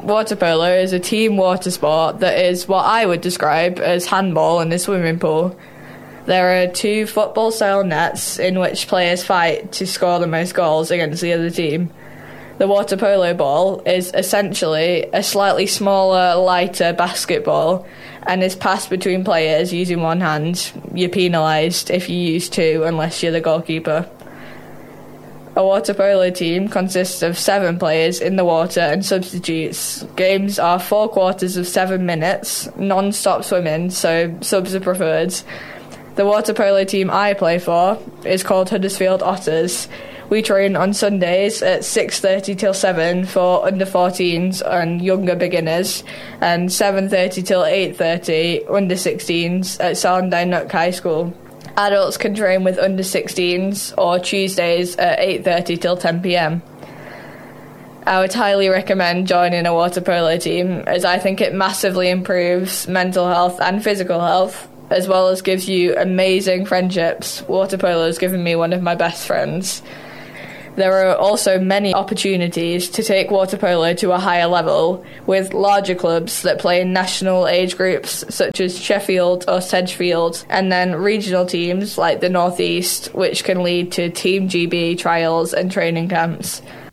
Water polo is a team water sport that is what I would describe as handball in a swimming pool. There are 2 football-style nets in which players fight to score the most goals against the other team. The water polo ball is essentially a slightly smaller, lighter basketball and is passed between players using one hand. You're penalised if you use 2 unless you're the goalkeeper. A water polo team consists of 7 players in the water and substitutes. Games are 4 quarters of 7 minutes, non-stop swimming, so subs are preferred. The water polo team I play for is called Huddersfield Otters. We train on Sundays at 6:30 till 7 for under 14s and younger beginners, and 7:30 till 8:30 under 16s at Sallandine Nook High School. Adults can train with under 16s or Tuesdays at 8:30 till 10 p.m. I would highly recommend joining a water polo team, as I think it massively improves mental health and physical health, as well as gives you amazing friendships. Water polo has given me one of my best friends. There are also many opportunities to take water polo to a higher level, with larger clubs that play in national age groups such as Sheffield or Sedgefield, and then regional teams like the North East, which can lead to Team GB trials and training camps.